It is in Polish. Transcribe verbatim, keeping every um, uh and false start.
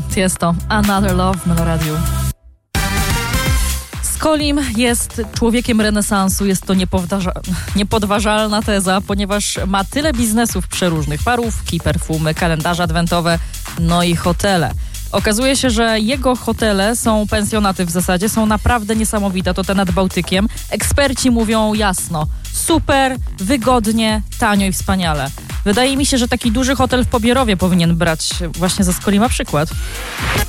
Tiesto, Another Love w Meloradiu. Skolim jest człowiekiem renesansu, jest to niepowtarza- niepodważalna teza, ponieważ ma tyle biznesów przeróżnych, parówki, perfumy, kalendarze adwentowe, no i hotele. Okazuje się, że jego hotele są, pensjonaty w zasadzie, są naprawdę niesamowite, to te nad Bałtykiem. Eksperci mówią jasno, super, wygodnie, tanio i wspaniale. Wydaje mi się, że taki duży hotel w Pobierowie powinien brać właśnie ze Skolima przykład.